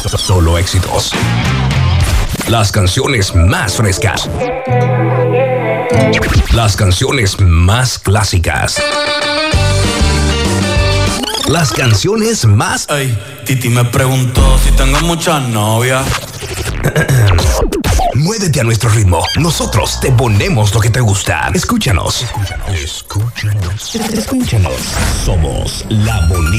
Solo éxitos. Las canciones más frescas. Las canciones más clásicas. Las canciones más... Ay, Titi me preguntó si tengo muchas novias. Muévete a nuestro ritmo. Nosotros te ponemos lo que te gusta. Escúchanos. Escúchanos. Somos La Bonita.